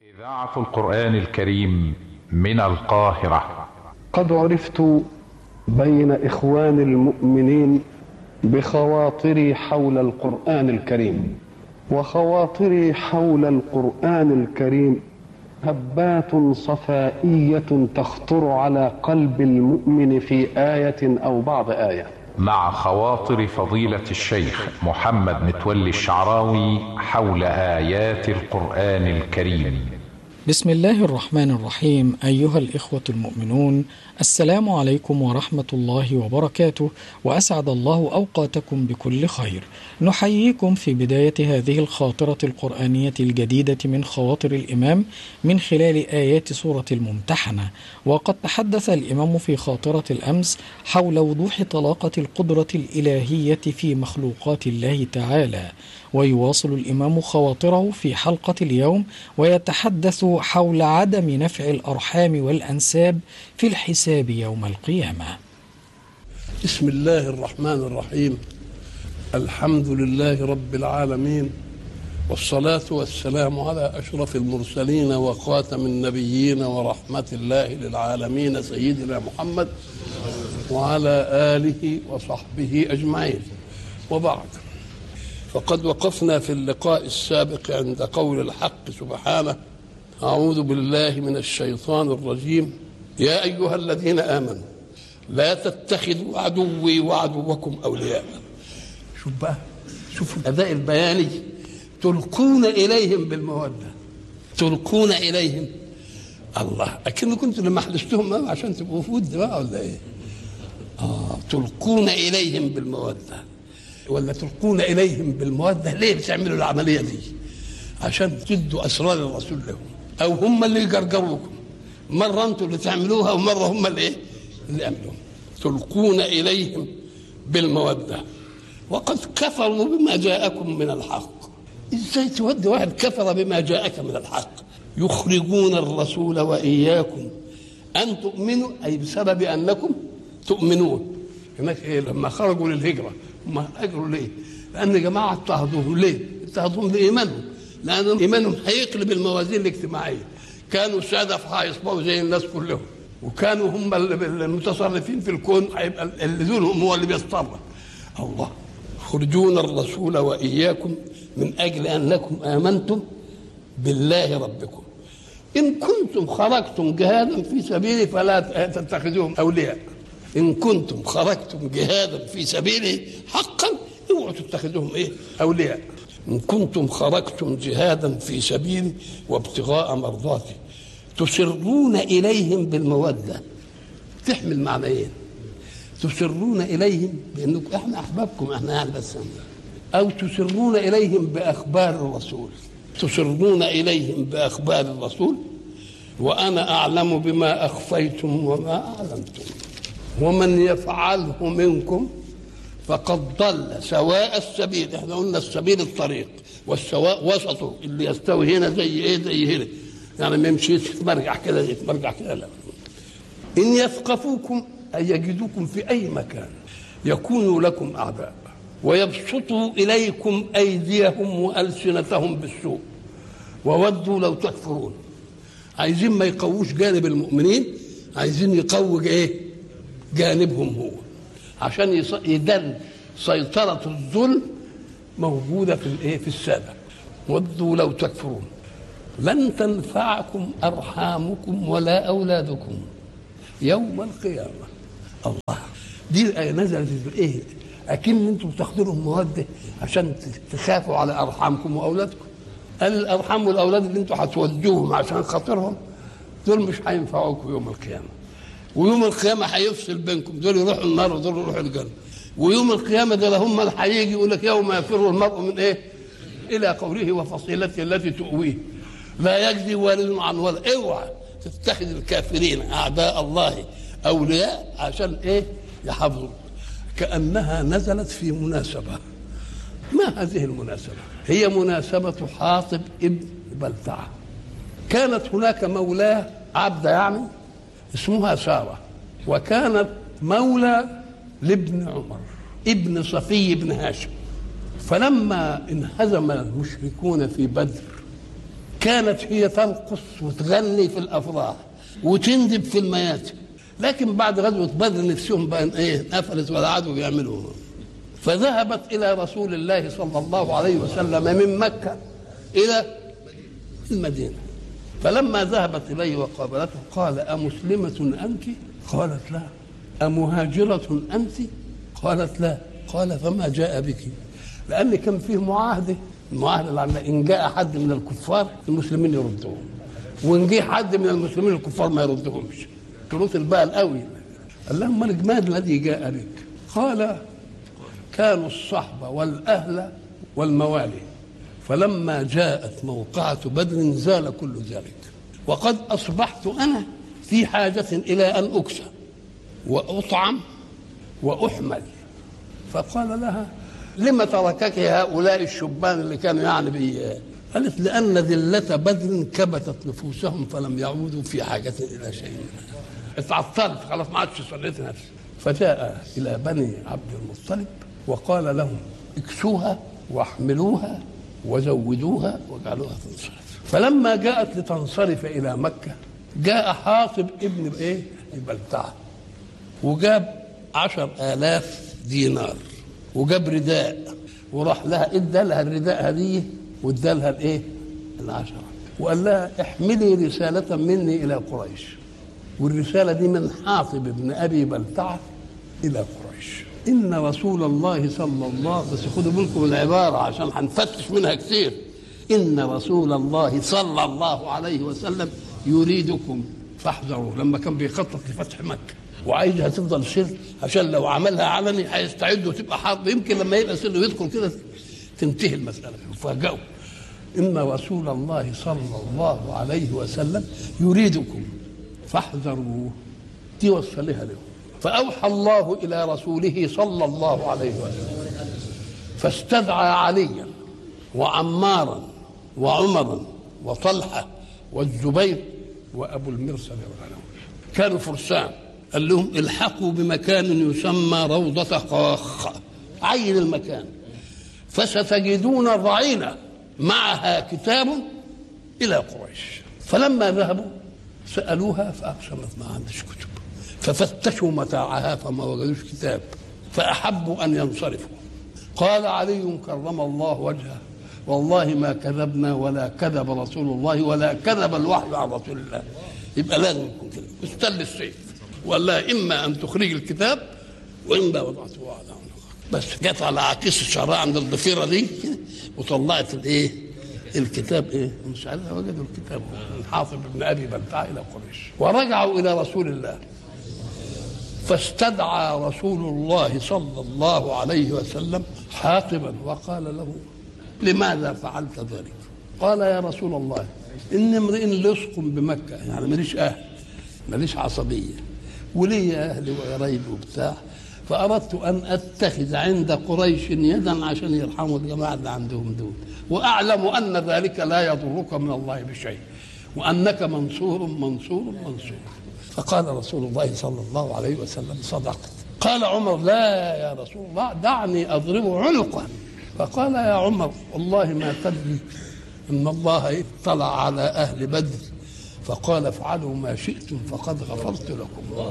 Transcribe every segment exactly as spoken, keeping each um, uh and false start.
إذاعة القرآن الكريم من القاهرة. قد عرفت بين إخوان المؤمنين بخواطري حول القرآن الكريم، وخواطري حول القرآن الكريم هبات صفائية تخطر على قلب المؤمن في آية أو بعض آية. مع خواطر فضيلة الشيخ محمد متولي الشعراوي حول آيات القرآن الكريم. بسم الله الرحمن الرحيم. أيها الإخوة المؤمنون، السلام عليكم ورحمة الله وبركاته، وأسعد الله أوقاتكم بكل خير. نحييكم في بداية هذه الخاطرة القرآنية الجديدة من خواطر الإمام من خلال آيات سورة الممتحنة. وقد تحدث الإمام في خاطرة الأمس حول وضوح طلاقة القدرة الإلهية في مخلوقات الله تعالى، ويواصل الإمام خواطره في حلقة اليوم ويتحدث حول عدم نفع الأرحام والأنساب في الحساب يوم القيامة. بسم الله الرحمن الرحيم. الحمد لله رب العالمين، والصلاة والسلام على أشرف المرسلين وخاتم النبيين ورحمة الله للعالمين سيدنا محمد وعلى آله وصحبه أجمعين، وبعد. فقد وقفنا في اللقاء السابق عند قول الحق سبحانه: أعوذ بالله من الشيطان الرجيم، يا أيها الذين آمنوا لا تتخذوا عدوي وعدوكم أولياء. شوف بقى، شوف الأداء البياني، تلقون إليهم بالمودة، تلقون إليهم. الله، أكن كنت لما حدثتهم عشان تبقوا في ود بقى ولا إيه؟ آه تلقون إليهم بالمودة، ولا تلقون إليهم بالمودة. ليه بتعملوا العملية دي؟ عشان تدوا أسرار الرسول لهم، أو هم اللي يجرجروكم. مرة أنتم اللي تعملوها ومرة هم اللي إيه؟ اللي يعملوها. تلقون إليهم بالمودة وقد كفروا بما جاءكم من الحق. إزاي تودي واحد كفر بما جاءك من الحق؟ يخرجون الرسول وإياكم أن تؤمنوا، أي بسبب أنكم تؤمنون. هناك إيه؟ لما خرجوا للهجرة هم هاجروا ليه؟ لأن جماعة اضطهدوهم. ليه؟ اضطهدوهم لإيمانهم، لأن إيمانهم هيقلب الموازين الاجتماعية. كانوا سادة فهيصبحوا زي الناس كلهم، وكانوا هم المتصرفين في الكون، هيبقى اللي دونهم هو اللي بيتصرف. الله، يخرجون الرسول وإياكم من أجل أنكم آمنتم بالله ربكم إن كنتم خرجتم جهادا في سبيله فلا تتخذوهم أولياء. إن كنتم خرجتم جهادا في سبيله حقا اوعوا تتخذوهم إيه؟ أولياء. إن كنتم خرجتم جهادا في سبيلي وابتغاء مرضاتي تسرون إليهم بالمودة. تحمل معنيين: تسرون إليهم بأنكم إحنا أحبابكم، إحنا يعني بس، أو تسرون إليهم بأخبار الرسول. تسرون إليهم بأخبار الرسول وأنا أعلم بما أخفيتم وما أعلمتم ومن يفعله منكم فقد ضل سواء السبيل. احنا قلنا السبيل الطريق، والسواء وسطه اللي يستوي هنا زي ايه؟ زي هنا، يعني ما يمشيش مرجع كده يتمرجع كده، لا. ان يثقفوكم اي يجدوكم في اي مكان يكونوا لكم اعداء ويبسطوا اليكم ايديهم والسنتهم بالسوء وودوا لو تكفرون. عايزين ما يقووش جانب المؤمنين، عايزين يقووا ايه؟ جانبهم هو، عشان يدل سيطرة الظلم موجودة في الايه؟ في السادة. ودوا لو تكفرون لن تنفعكم أرحامكم ولا أولادكم يوم القيامة. الله، دي الآية نزلت في ايه؟ أكن انتم بتاخدوا لهم مواد عشان تخافوا على أرحامكم وأولادكم. قال الأرحام والأولاد اللي انتم هتودوهم عشان خاطرهم دول مش هينفعوكم يوم القيامة، ويوم القيامة هيفصل بينكم، دول يروحوا النار ودول يروحوا الجنة. ويوم القيامة دول هم اللي هيجي يقول لك يوم يفر المرء من ايه؟ إلى قوله وفصيلته التي تؤويه لا يجزي والد عن ولد. اوعى تتخذ الكافرين أعداء الله أولياء عشان ايه؟ يحفظوا. كأنها نزلت في مناسبة. ما هذه المناسبة؟ هي مناسبة حاطب ابن بلتعة. كانت هناك مولاه عبد يعني اسمها سارة، وكانت مولى لابن عمر ابن صفي بن هاشم. فلما انهزم المشركون في بدر كانت هي ترقص وتغني في الافراح وتندب في المياتم، لكن بعد غزوه بدر نفسهم بقى ايه قفلت ولا عادوا يعملوا. فذهبت الى رسول الله صلى الله عليه وسلم من مكه الى المدينه، فلما ذهبت اليه وقابلته قال: امسلمه انت؟ قالت لا. امهاجره انت؟ قالت لا. قال: فما جاء بك؟ لان كان فيه معاهده، المعاهده اللي ان جاء حد من الكفار المسلمين يردهم، وان جه حد من المسلمين الكفار ما يردهمش، شروط الباء القوي. قال لهم: ما الجماد الذي جاء بك؟ قال: كانوا الصحبه والاهل والموالي، فلما جاءت موقعه بدر زال كل ذلك، وقد اصبحت انا في حاجه الى ان اكسى واطعم واحمل. فقال لها: لما تركك هؤلاء الشبان اللي كانوا يعني بي؟ قالت: لأن ذلة بدر كبتت نفوسهم فلم يعودوا في حاجة إلى شيء. اتعطلت خلاص ما عادش صليت نفسي. فجاء إلى بني عبد المطلب وقال لهم: اكسوها واحملوها وزودوها واجعلوها تنصرف. فلما جاءت لتنصرف إلى مكة جاء حاطب ابن ايه البلتعة وجاب عشر آلاف دينار وجاب رداء وراح لها ادى لها الرداء هديه وادى لها الايه العشره وقال لها: احملي رساله مني الى قريش. والرساله دي من حاطب بن ابي بلتعه الى قريش: ان رسول الله صلى الله عليه وسلم، بس خدوا بالكم من العباره عشان هنفتش منها كتير، ان رسول الله صلى الله عليه وسلم يريدكم فاحذروا. لما كان بيخطط لفتح مكه وعايزها تفضل سر عشان لو عملها علني هيستعد وتبقى حرب، يمكن لما يبقى سر ويدخل كده تنتهي المساله. فجاءوا: ان رسول الله صلى الله عليه وسلم يريدكم فاحذروه. دي وصلها له. فاوحى الله الى رسوله صلى الله عليه وسلم فاستدعى عليا وعمارا وعمرا وطلحه والزبير وابو المرسل والغنم، كانوا فرسان. قال لهم: الحقوا بمكان يسمى روضة قاخ، عين المكان، فستجدون ضعينة معها كتاب إلى قريش. فلما ذهبوا سألوها فأقسمت ما عندش كتب، ففتشوا متاعها فما وجدوش كتاب، فأحبوا أن ينصرفوا. قال علي كرم الله وجهه: والله ما كذبنا ولا كذب رسول الله ولا كذب الوحي عن رسول الله. يبقى لازم يكون كده. استل السيف وقال لها: اما ان تخرج الكتاب واما وضعته على عنقك. بس جت على عكس الشعراء عند الضفيره دي وطلعت الايه الكتاب ايه مش عارف وجدوا الكتاب من حاطب بن ابي بلتعه الى قريش. ورجعوا الى رسول الله فاستدعى رسول الله صلى الله عليه وسلم حاطبا وقال له: لماذا فعلت ذلك؟ قال: يا رسول الله، إني امرئ لصق بمكة، يعني ماليش أهل ماليش عصبية ولي أهلي وقرايبي وبتاع، فأردت أن أتخذ عند قريش يدا عشان يرحموا الجماعة اللي عندهم دول، وأعلم أن ذلك لا يضرك من الله بشيء وأنك منصور منصور منصور. فقال رسول الله صلى الله عليه وسلم: صدقت. قال عمر: لا يا رسول الله، دعني أضرب عنقه. فقال: يا عمر، والله ما تدري ان الله اطلع على اهل بدر فقال: افعلوا ما شئتم فقد غفرت لكم.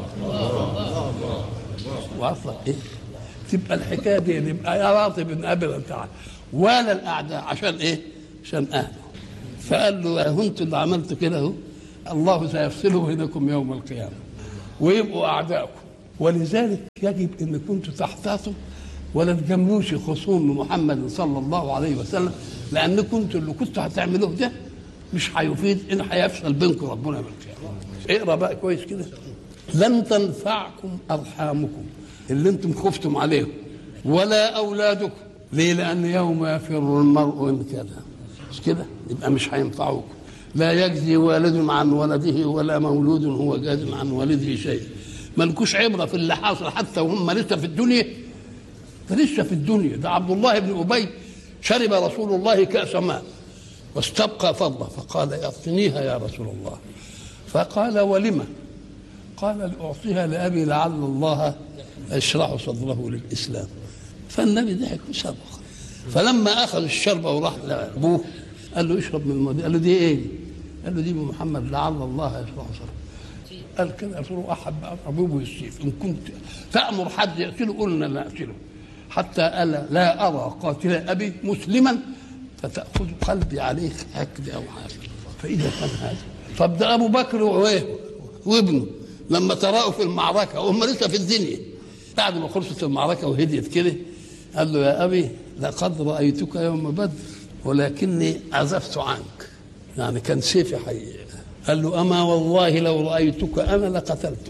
واصلا ايه تبقى الحكايه دي يبقى يا راضي بن ابي بلتعه ولا الاعداء عشان ايه؟ عشان اهله. فقال له: يا انتوا اللي عملتوا كده اهو، الله سيفصله بينكم يوم القيامه ويبقوا اعدائكم. ولذلك يجب ان كنتوا تحتاطوا ولا تجاملوش خصوم محمد صلى الله عليه وسلم، لان كنتوا اللي كنتوا هتعملوه ده مش هيفيد، ان هيفصل بينكم ربنا يوم القيامه. اقرا بقى كويس كده: لن تنفعكم ارحامكم اللي انتم خفتم عليهم ولا اولادكم. ليه؟ لان يوم يفر المرء من كذا، مش كده؟ يبقى مش هينفعوكم. لا يجزي والد عن ولده ولا مولود هو جاز عن والده شيء. مالكوش عبره في اللي حاصل حتى وهم لسه في الدنيا. فلسه في الدنيا. ده عبد الله بن أبي شرب رسول الله كأس ماء واستبقى فضة فقال: اعطنيها يا رسول الله. فقال: ولما؟ قال: لأعطيها لأبي لعل الله يشرح صدره للإسلام. فالنبي ضحك وشرب. فلما أخذ الشرب وراح لأبوه قال له اشرب من الماء. قال له دي ايه؟ قال له دي محمد لعل الله يشرح صدره. قال كده قلت له احب ابوه السيف ان كنت تامر حد يقتله قلنا لا اقتله حتى الا لا ارى قاتل ابي مسلما فتاخذ قلبي عليك هكذا او حاجه. فاذا كان هذا طب ده ابو بكر وابنه لما تراءوا في المعركه وهم لسه في الدنيا بعد ما خلصت المعركه وهديت كده قال له يا ابي لقد رايتك يوم بدر ولكني عزفت عنك، يعني كان سيفي حي. قال له اما والله لو رايتك انا لقتلتك.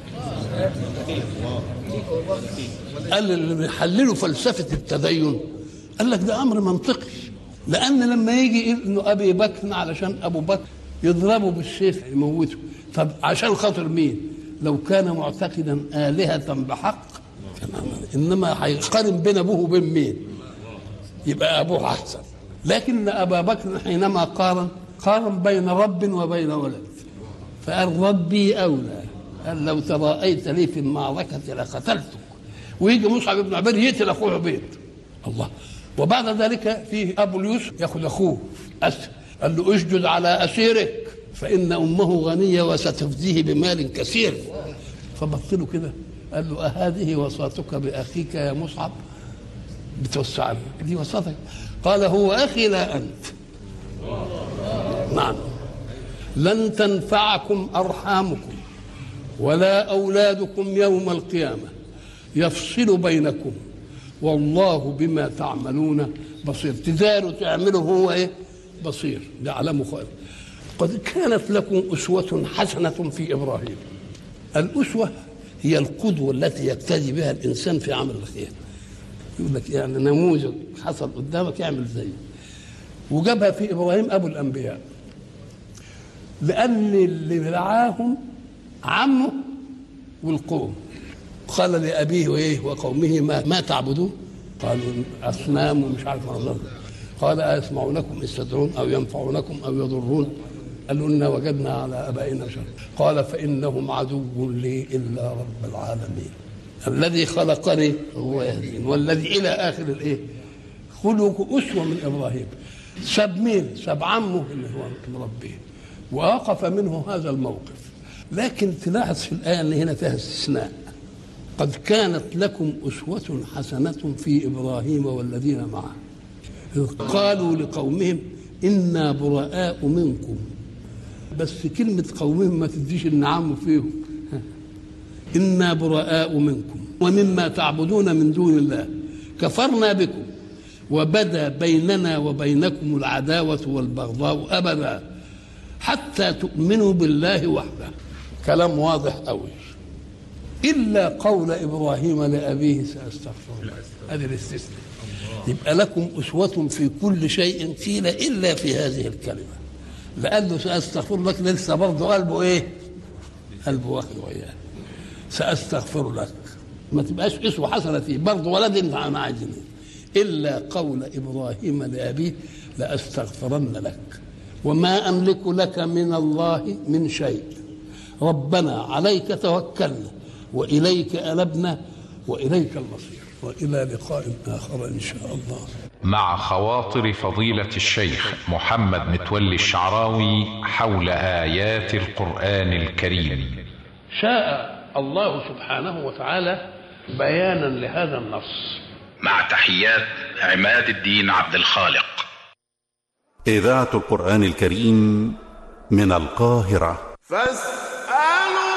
قال اللي بيحللوا فلسفه التدين قال لك ده امر منطقي، لان لما يجي انه ابي بكر علشان ابو بكر يضربه بالسيف يموته، طب عشان خاطر مين؟ لو كان معتقدا آلهة بحق كان عمل، انما هيقارن بين ابوه وبين مين؟ يبقى ابوه احسن. لكن ابا بكر حينما قارن قارن بين رب وبين ولد، فقال ربي اولى. قال لو تراءيت لي في المعركه لقتلتك. ويجي مصعب بن عبيد يقتل اخوه عبيد. الله. وبعد ذلك فيه ابو اليوسف ياخذ اخوه اسد، قال له اسجد على اسيرك فان امه غنيه وستفديه بمال كثير. فبطله كده قال له اهذه وصاتك باخيك يا مصعب؟ بتوسع دي وصاتك؟ قال هو اخي لا انت. نعم. لن تنفعكم ارحامكم ولا اولادكم يوم القيامه، يفصل بينكم والله بما تعملون بصير. تداروا تعملوا هو ايه؟ بصير، يعلم خير. قد كانت لكم اسوه حسنه في ابراهيم. الاسوه هي القدوه التي يقتدي بها الانسان في عمل الخير. يقول لك يعني نموذج حصل قدامك اعمل زيه. وجابها في ابراهيم ابو الانبياء، لان اللي رعاهم عمه والقوم. قال لابيه وايه وقومه ما, ما تعبدون؟ قالوا اصنام ومش عارف ما. قال أيسمعونكم إذ تدعون أو ينفعونكم أو يضرون؟ قالوا إنا وجدنا على آبائنا شر. قال فإنهم عدو لي إلا رب العالمين الذي خلقني هو يهدين والذي إلى آخر الإيه. خلقوا أسوة من إبراهيم. سب مين؟ سب عمه اللي هو مربيه، ووقف منه هذا الموقف. لكن تلاحظ في الآية أن هنا فيها استثناء. قد كانت لكم أسوة حسنة في إبراهيم والذين معه قالوا لقومهم إنا براء منكم. بس كلمة قومهم ما تديش النعم فيهم. إنا براء منكم ومما تعبدون من دون الله كفرنا بكم وبدا بيننا وبينكم العداوة والبغضاء أبدا حتى تؤمنوا بالله وحده. كلام واضح قوي. إلا قول إبراهيم لأبيه سأستغفر الله. هذه الاستثناء. يبقى لكم أسوة في كل شيء قيل إلا في هذه الكلمة. لأنه سأستغفر لك لسه برضه قلبه إيه؟ قلبه واخد وياه. سأستغفر لك ما تبقاش أسوة حسنة فيه برضه ولد أنت أنا عايزين. إلا قول إبراهيم لأبيه لأستغفرن لك وما أملك لك من الله من شيء ربنا عليك توكلنا وإليك أنبنا وإليك المصير. وإلى لقاء آخر إن شاء الله. مع خواطر فضيلة الشيخ محمد متولي الشعراوي حول آيات القرآن الكريم. شاء الله سبحانه وتعالى بيانا لهذا النص. مع تحيات عماد الدين عبد الخالق. إذاعة القرآن الكريم من القاهرة. فاسألوا